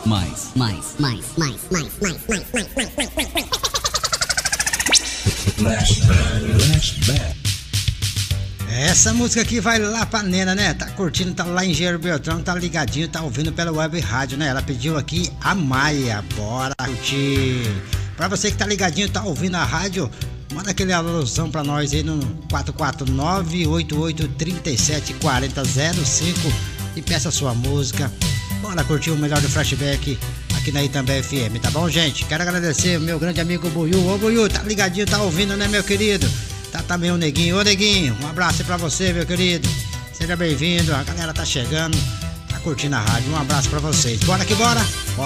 Flashback. Essa música aqui vai lá pra Nena, né? Tá curtindo, tá lá em Engenheiro Beltrão, tá ligadinho, tá ouvindo pela web rádio, né? Ela pediu aqui a Maia, bora curtir. Pra você que tá ligadinho, tá ouvindo a rádio, manda aquele alusão pra nós aí no 449-8837-4005 e peça a sua música. Bora curtir o melhor do Flashback aqui na Itambé FM, tá bom, gente? Quero agradecer o meu grande amigo Buiú. Ô Buiú, tá ligadinho, tá ouvindo, né, meu querido? Tá também o Neguinho. Ô Neguinho, um abraço aí pra você, meu querido. Seja bem-vindo, a galera tá chegando, tá curtindo a rádio. Um abraço pra vocês. Bora que bora!